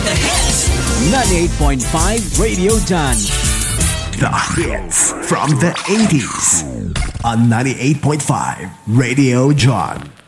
the hits. 98.5 Radio John. The hits from the 80s on 98.5 Radio John.